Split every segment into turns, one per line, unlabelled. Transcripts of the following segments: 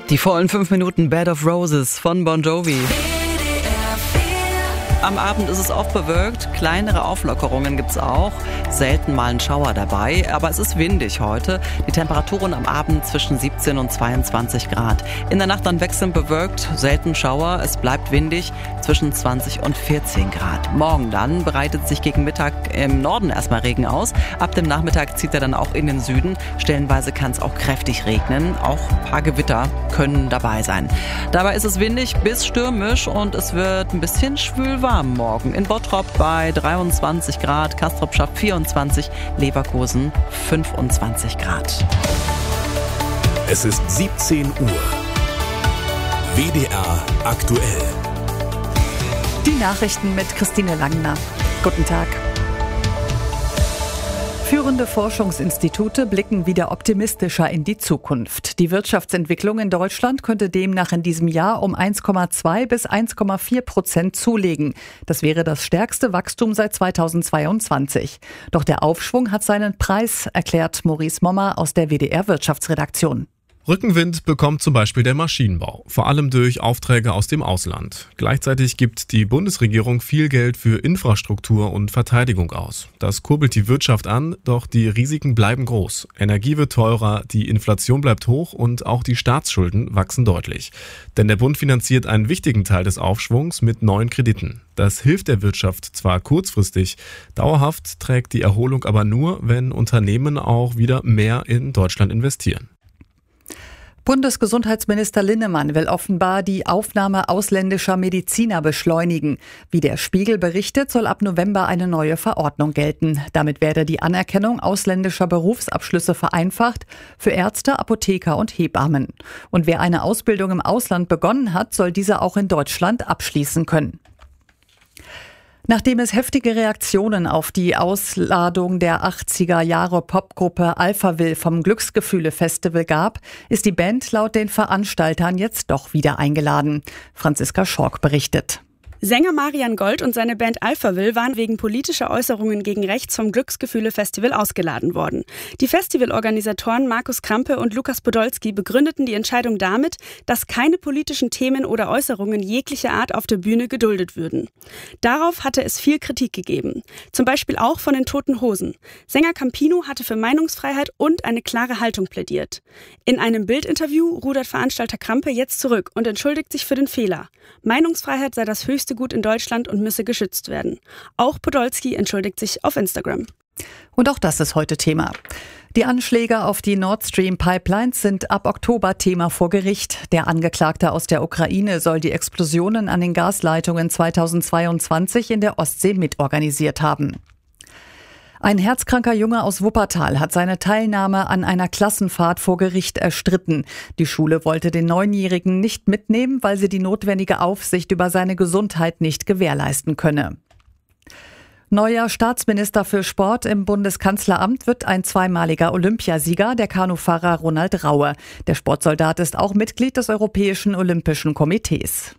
Die vollen 5 Minuten Bed of Roses von Bon Jovi. Am Abend ist es oft bewölkt, kleinere Auflockerungen gibt's auch, selten mal ein Schauer dabei, aber es ist windig heute. Die Temperaturen am Abend zwischen 17 und 22 Grad. In der Nacht dann wechselnd bewölkt, selten Schauer, es bleibt windig zwischen 20 und 14 Grad. Morgen dann bereitet sich gegen Mittag im Norden erstmal Regen aus. Ab dem Nachmittag zieht er dann auch in den Süden. Stellenweise kann es auch kräftig regnen, auch ein paar Gewitter können dabei sein. Dabei ist es windig bis stürmisch und es wird ein bisschen schwül warm morgen. In Bottrop bei 23 Grad, Castrop schafft 24, Leverkusen 25 Grad.
Es ist 17 Uhr. WDR aktuell.
Die Nachrichten mit Christine Langner. Guten Tag. Führende Forschungsinstitute blicken wieder optimistischer in die Zukunft. Die Wirtschaftsentwicklung in Deutschland könnte demnach in diesem Jahr um 1,2 bis 1,4% zulegen. Das wäre das stärkste Wachstum seit 2022. Doch der Aufschwung hat seinen Preis, erklärt Maurice Mommer aus der WDR-Wirtschaftsredaktion.
Rückenwind bekommt zum Beispiel der Maschinenbau, vor allem durch Aufträge aus dem Ausland. Gleichzeitig gibt die Bundesregierung viel Geld für Infrastruktur und Verteidigung aus. Das kurbelt die Wirtschaft an, doch die Risiken bleiben groß. Energie wird teurer, die Inflation bleibt hoch und auch die Staatsschulden wachsen deutlich. Denn der Bund finanziert einen wichtigen Teil des Aufschwungs mit neuen Krediten. Das hilft der Wirtschaft zwar kurzfristig, dauerhaft trägt die Erholung aber nur, wenn Unternehmen auch wieder mehr in Deutschland investieren.
Bundesgesundheitsminister Linnemann will offenbar die Aufnahme ausländischer Mediziner beschleunigen. Wie der Spiegel berichtet, soll ab November eine neue Verordnung gelten. Damit werde die Anerkennung ausländischer Berufsabschlüsse vereinfacht für Ärzte, Apotheker und Hebammen. Und wer eine Ausbildung im Ausland begonnen hat, soll diese auch in Deutschland abschließen können. Nachdem es heftige Reaktionen auf die Ausladung der 80er-Jahre-Popgruppe Alphaville vom Glücksgefühle-Festival gab, ist die Band laut den Veranstaltern jetzt doch wieder eingeladen. Franziska Schork berichtet.
Sänger Marian Gold und seine Band Alphaville waren wegen politischer Äußerungen gegen rechts vom Glücksgefühle-Festival ausgeladen worden. Die Festivalorganisatoren Markus Krampe und Lukas Podolski begründeten die Entscheidung damit, dass keine politischen Themen oder Äußerungen jeglicher Art auf der Bühne geduldet würden. Darauf hatte es viel Kritik gegeben, zum Beispiel auch von den Toten Hosen. Sänger Campino hatte für Meinungsfreiheit und eine klare Haltung plädiert. In einem Bildinterview rudert Veranstalter Krampe jetzt zurück und entschuldigt sich für den Fehler. Meinungsfreiheit sei das höchste Gut in Deutschland und müsse geschützt werden. Auch Podolski entschuldigt sich auf Instagram.
Und auch das ist heute Thema. Die Anschläge auf die Nord Stream Pipelines sind ab Oktober Thema vor Gericht. Der Angeklagte aus der Ukraine soll die Explosionen an den Gasleitungen 2022 in der Ostsee mitorganisiert haben. Ein herzkranker Junge aus Wuppertal hat seine Teilnahme an einer Klassenfahrt vor Gericht erstritten. Die Schule wollte den 9-Jährigen nicht mitnehmen, weil sie die notwendige Aufsicht über seine Gesundheit nicht gewährleisten könne. Neuer Staatsminister für Sport im Bundeskanzleramt wird ein zweimaliger Olympiasieger, der Kanufahrer Ronald Raue. Der Sportsoldat ist auch Mitglied des Europäischen Olympischen Komitees.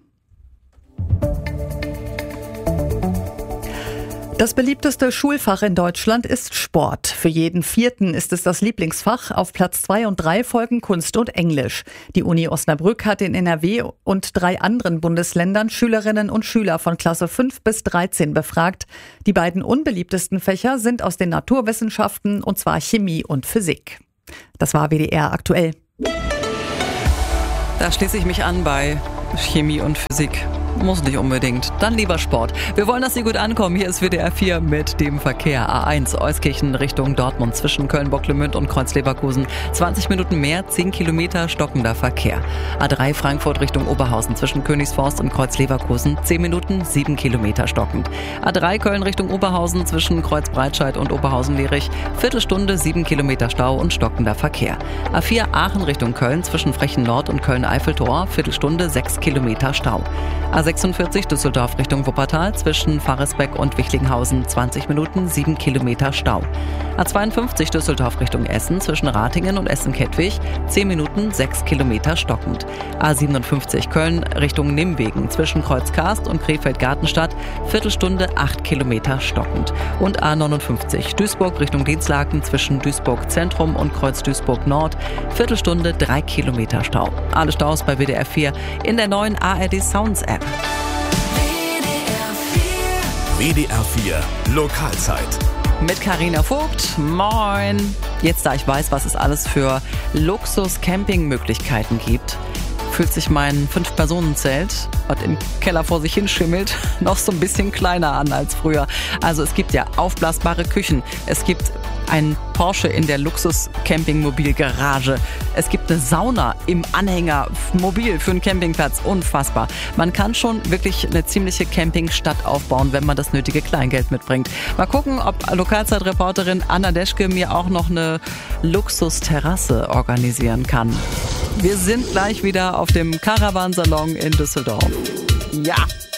Das beliebteste Schulfach in Deutschland ist Sport. Für jeden Vierten ist es das Lieblingsfach. Auf Platz 2 und 3 folgen Kunst und Englisch. Die Uni Osnabrück hat in NRW und 3 anderen Bundesländern Schülerinnen und Schüler von Klasse 5 bis 13 befragt. Die beiden unbeliebtesten Fächer sind aus den Naturwissenschaften, und zwar Chemie und Physik. Das war WDR aktuell.
Da schließe ich mich an bei Chemie und Physik. Muss nicht unbedingt. Dann lieber Sport. Wir wollen, dass Sie gut ankommen. Hier ist WDR 4 mit dem Verkehr. A1 Euskirchen Richtung Dortmund zwischen Köln-Bocklemünd und Kreuz-Leverkusen. 20 Minuten mehr, 10 Kilometer stockender Verkehr. A3 Frankfurt Richtung Oberhausen zwischen Königsforst und Kreuz-Leverkusen. 10 Minuten, 7 Kilometer stockend. A3 Köln Richtung Oberhausen zwischen Kreuz-Breitscheid und Oberhausen-Lierich. Viertelstunde, 7 Kilometer Stau und stockender Verkehr. A4 Aachen Richtung Köln zwischen Frechen Nord und Köln-Eiffeltor. Viertelstunde, 6 Kilometer Stau. A46 Düsseldorf Richtung Wuppertal zwischen Varresbeck und Wichlinghausen 20 Minuten, 7 Kilometer Stau. A52 Düsseldorf Richtung Essen zwischen Ratingen und Essen-Kettwig 10 Minuten, 6 Kilometer stockend. A57 Köln Richtung Nimwegen zwischen Kreuzkarst und Krefeld-Gartenstadt Viertelstunde, 8 Kilometer stockend. Und A59 Duisburg Richtung Dienstlaken zwischen Duisburg Zentrum und Kreuz Duisburg Nord Viertelstunde, 3 Kilometer Stau. Alle Staus bei WDR 4 in der neuen ARD Sounds App.
WDR 4 Lokalzeit.
Mit Carina Vogt. Moin. Jetzt, da ich weiß, was es alles für Luxus-Camping-Möglichkeiten gibt, fühlt sich mein 5-Personen-Zelt, was im Keller vor sich hinschimmelt, noch so ein bisschen kleiner an als früher. Also es gibt ja aufblasbare Küchen, es gibt ein Porsche in der Luxus-Camping-Mobil-Garage. Es gibt eine Sauna im Anhänger, mobil für einen Campingplatz. Unfassbar. Man kann schon wirklich eine ziemliche Campingstadt aufbauen, wenn man das nötige Kleingeld mitbringt. Mal gucken, ob Lokalzeitreporterin Anna Deschke mir auch noch eine Luxusterrasse organisieren kann. Wir sind gleich wieder auf dem Caravansalon in Düsseldorf. Ja!